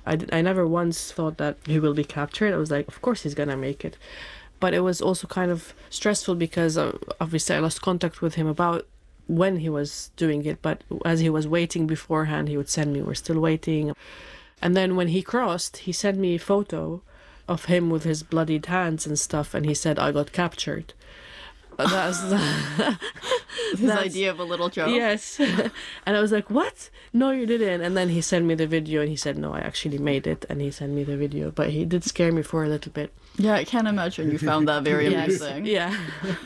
I never once thought that he will be captured. I was like, of course he's gonna make it. But it was also kind of stressful because obviously I lost contact with him about when he was doing it. But as he was waiting beforehand, he would send me, we're still waiting. And then when he crossed, he sent me a photo of him with his bloodied hands and stuff. And he said, I got captured. That's his idea of a little joke. Yes. And I was like, what? No, you didn't. And then he sent me the video and he said, no, I actually made it. And he sent me the video. But he did scare me for a little bit. Yeah, I can't imagine you found that very Yes. amusing. Yeah.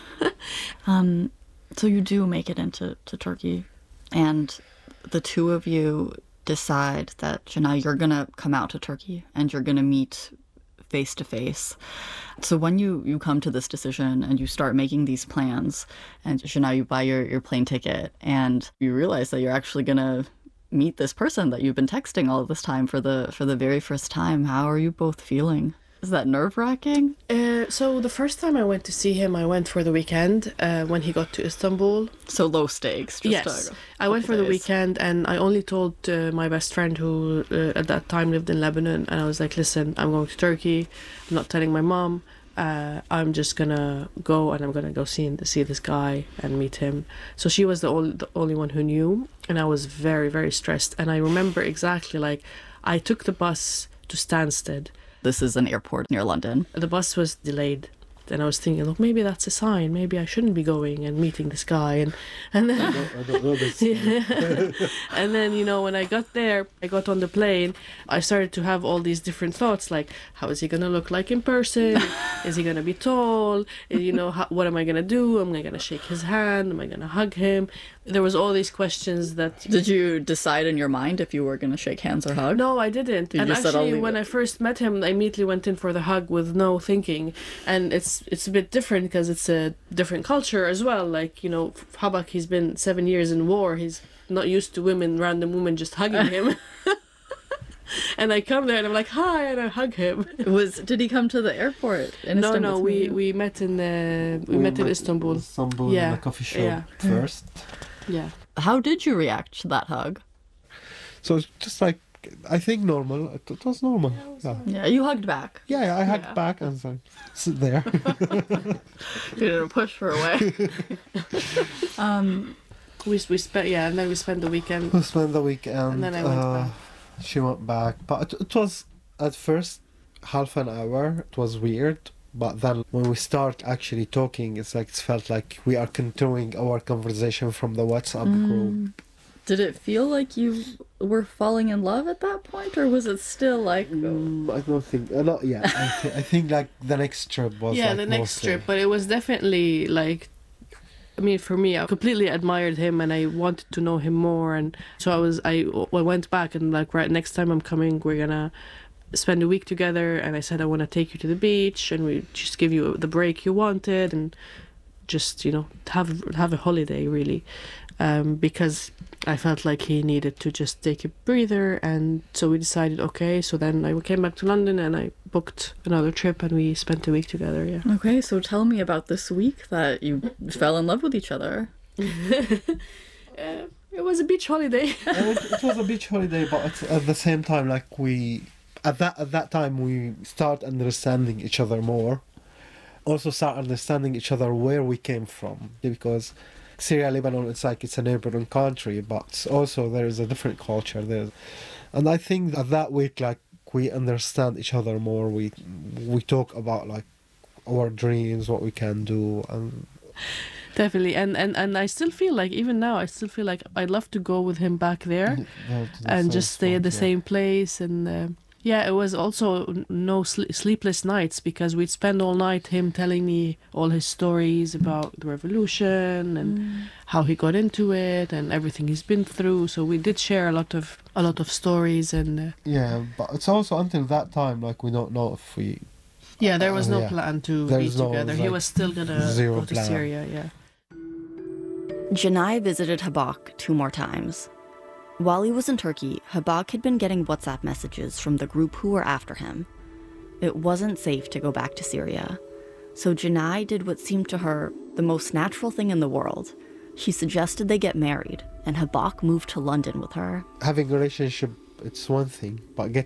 So you do make it into Turkey, and the two of you decide that, Janai, you're going to come out to Turkey and you're going to meet face to face. So when you come to this decision and you start making these plans, and Janai, you buy your plane ticket and you realize that you're actually going to meet this person that you've been texting all of this time for the very first time, how are you both feeling? Is that nerve-wracking? So the first time I went to see him, I went for the weekend when he got to Istanbul. So low stakes. Yes. I went for the weekend and I only told my best friend who at that time lived in Lebanon. And I was like, listen, I'm going to Turkey. I'm not telling my mom. I'm just going to go and I'm going to go see this guy and meet him. So she was the only one who knew. And I was very, very stressed. And I remember exactly, like, I took the bus to Stansted. This is an airport near London. The bus was delayed. And I was thinking, look, maybe that's a sign. Maybe I shouldn't be going and meeting this guy. And then, I don't know this. and then, you know, when I got there, I got on the plane, I started to have all these different thoughts, like, how is he going to look like in person? Is he going to be tall? You know, what am I going to do? Am I going to shake his hand? Am I going to hug him? There was all these questions that... Did you decide in your mind if you were going to shake hands or hug? No, I didn't. You and just said, actually, when I first met him, I immediately went in for the hug with no thinking. And it's a bit different because it's a different culture as well. Like, you know, Habak, he's been 7 years in war. He's not used to random women just hugging him. And I come there and I'm like, hi, and I hug him. Did he come to the airport in Istanbul? No, we met in Istanbul. Istanbul in a coffee shop first. Yeah. How did you react to that hug? So it's just like, I think normal. It was normal. Yeah, you hugged back. Yeah, I hugged back and so sit there. You didn't push her away. We spent and then we spent the weekend. We spent the weekend. And then I went back. She went back, but it was at first half an hour. It was weird, but then when we start actually talking, it felt like we are continuing our conversation from the WhatsApp group. Did it feel like you were falling in love at that point, or was it still like... I don't think... not yet. I think like the next trip was the next trip, but it was definitely like... I mean, for me, I completely admired him and I wanted to know him more. And so I went back and like, right, next time I'm coming, we're going to spend a week together. And I said, I want to take you to the beach and we just give you the break you wanted and just, you know, have a holiday really. Because I felt like he needed to just take a breather. And so we decided, okay, so then I came back to London and I booked another trip and we spent a week together, yeah. Okay, so tell me about this week that you fell in love with each other. It was a beach holiday. It was a beach holiday, but at the same time, like at that time we start understanding each other more. Also start understanding each other where we came from, because Syria, Lebanon, it's a neighboring country, but also there is a different culture there. And I think that week, like, we understand each other more. We talk about like our dreams, what we can do, and definitely. And I still feel like, even now, I still feel like I'd love to go with him back there and just stay at the same place. And it was also no sleepless nights because we'd spend all night him telling me all his stories about the revolution and how he got into it and everything he's been through. So we did share a lot of stories and but it's also until that time, like, we don't know if we there was no plan to be together. He was still gonna go to plan. Syria. Janai visited Habak 2 more times. While he was in Turkey, Habak had been getting WhatsApp messages from the group who were after him. It wasn't safe to go back to Syria. So Janai did what seemed to her the most natural thing in the world. She suggested they get married, and Habak moved to London with her. Having a relationship, it's one thing, but